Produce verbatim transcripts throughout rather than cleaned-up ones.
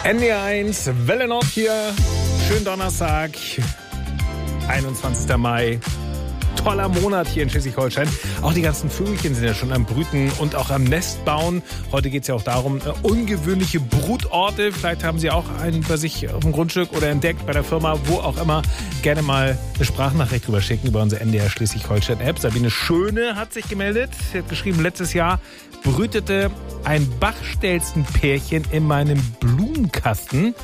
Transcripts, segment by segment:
N D eins, Welle Nord hier. Schönen Donnerstag, einundzwanzigster Mai. Toller Monat hier in Schleswig-Holstein. Auch die ganzen Vögelchen sind ja schon am Brüten und auch am Nest bauen. Heute geht es ja auch darum, äh, ungewöhnliche Brutorte. Vielleicht haben Sie auch einen bei sich auf dem Grundstück oder entdeckt bei der Firma, wo auch immer. Gerne mal eine Sprachnachricht drüber schicken über unsere N D R Schleswig-Holstein-App. Sabine Schöne hat sich gemeldet. Sie hat geschrieben, letztes Jahr brütete ein Bachstelzenpärchen in meinem Blumenkasten.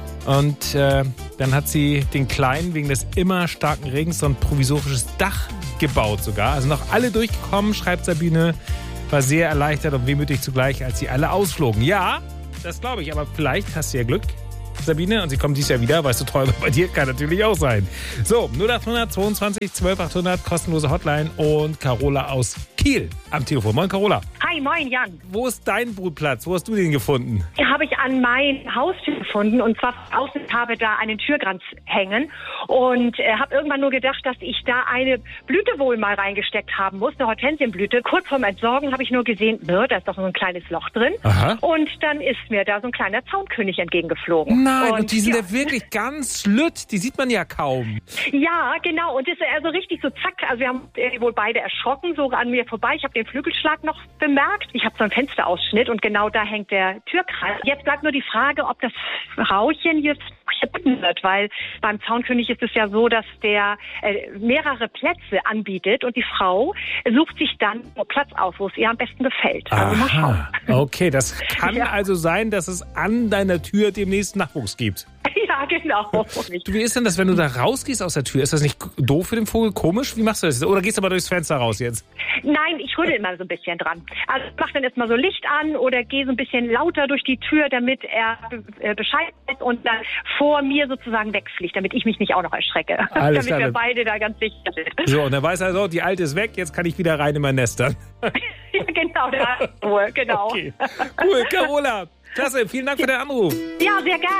Und äh, dann hat sie den Kleinen wegen des immer starken Regens so ein provisorisches Dach gebaut sogar. Also noch alle durchgekommen, schreibt Sabine. War sehr erleichtert und wehmütig zugleich, als sie alle ausflogen. Ja, das glaube ich, aber vielleicht hast du ja Glück, Sabine, und sie kommt dieses Jahr wieder, weißt du, Träume bei dir kann natürlich auch sein. So, null acht hundert zweiundzwanzig zwölf achthundert, kostenlose Hotline und Carola aus Kiel am Telefon. Moin, Carola. Hi, moin, Jan. Wo ist dein Brutplatz? Wo hast du den gefunden? Den habe ich an mein Haustür gefunden und zwar außen habe da einen Türkranz hängen und äh, habe irgendwann nur gedacht, dass ich da eine Blüte wohl mal reingesteckt haben muss, eine Hortensienblüte. Kurz vorm Entsorgen habe ich nur gesehen, ne, da ist doch so ein kleines Loch drin. Aha. Und dann ist mir da so ein kleiner Zaunkönig entgegengeflogen. Nein, und, und die sind ja. ja wirklich ganz schlütt, die sieht man ja kaum. Ja, genau, und das ist also richtig so zack, also wir haben äh, wohl beide erschrocken, so an mir vorbei. Ich habe den Flügelschlag noch bemerkt. Ich habe so einen Fensterausschnitt und genau da hängt der Türkreis. Jetzt bleibt nur die Frage, ob das Frauchen jetzt wird, weil beim Zaunkönig ist es ja so, dass der äh, mehrere Plätze anbietet und die Frau sucht sich dann Platz aus, wo es ihr am besten gefällt. Also mal schauen. Okay, das kann ja. also sein, dass es an deiner Tür demnächst Nachwuchs gibt. Ja, genau. Du, wie ist denn das, wenn du da rausgehst aus der Tür? Ist das nicht doof für den Vogel? Komisch? Wie machst du das? Oder gehst du aber durchs Fenster raus jetzt? Nein, ich rüttel immer so ein bisschen dran. Also ich mache dann erstmal so Licht an oder gehe so ein bisschen lauter durch die Tür, damit er äh, Bescheid weiß und dann vor mir sozusagen wegfliegt, damit ich mich nicht auch noch erschrecke. Alles damit klar. wir beide da ganz sicher sind. So, und dann weiß er so, die Alte ist weg, jetzt kann ich wieder rein in mein Nest dann. Ja, genau, da ist Ruhe, genau. Okay. Cool, Carola. Klasse, vielen Dank für den Anruf. Ja, sehr gerne.